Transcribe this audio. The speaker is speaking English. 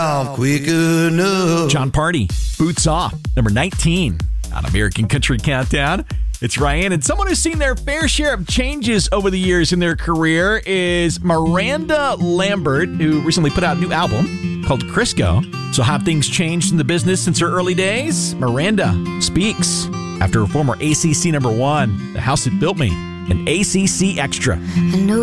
quick enough. John Party, Boots Off, number 19 on American Country Countdown. It's Ryan, and someone who's seen their fair share of changes over the years in their career is Miranda Lambert, who recently put out a new album called Crisco. So how have things changed in the business since her early days? Miranda speaks after her former ACC number 1, The House That Built Me, and ACC Extra. I know